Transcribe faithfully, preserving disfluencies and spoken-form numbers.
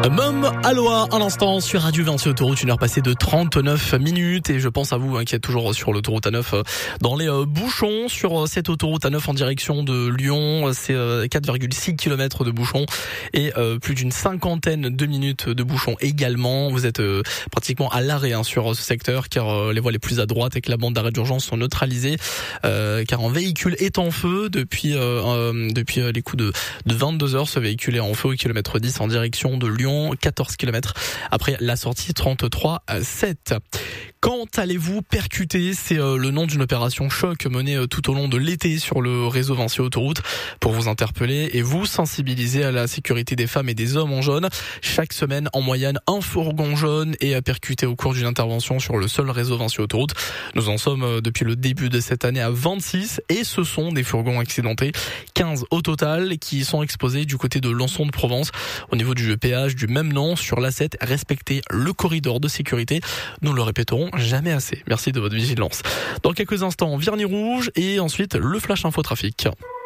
Mom Aloha, un instant sur Radio Vinci Autoroute, une heure passée de trente-neuf minutes et je pense à vous hein, qui êtes toujours sur l'autoroute A neuf euh, dans les euh, bouchons sur euh, cette autoroute A neuf en direction de Lyon. C'est euh, quatre virgule six kilomètres de bouchons et euh, plus d'une cinquantaine de minutes de bouchons également. Vous êtes euh, pratiquement à l'arrêt hein, sur ce secteur car euh, les voies les plus à droite avec la bande d'arrêt d'urgence sont neutralisées euh, car un véhicule est en feu depuis euh, euh, depuis euh, les coups de, de vingt-deux heures. Ce véhicule est en feu au kilomètre dix en direction de Lyon, quatorze kilomètres après la sortie trente-trois sept. Quand allez-vous percuter ? C'est le nom d'une opération choc menée tout au long de l'été sur le réseau Vinci Autoroute pour vous interpeller et vous sensibiliser à la sécurité des femmes et des hommes en jaune. Chaque semaine, en moyenne, un fourgon jaune est percuté au cours d'une intervention sur le seul réseau Vinci Autoroute. Nous en sommes depuis le début de cette année à vingt-six et ce sont des fourgons accidentés, quinze au total, qui sont exposés du côté de Lançon de Provence au niveau du péage du même nom sur l'A sept. Respectez le corridor de sécurité. Nous le répéterons jamais assez. Merci de votre vigilance. Dans quelques instants, Vernis Rouge et ensuite le Flash Info Trafic.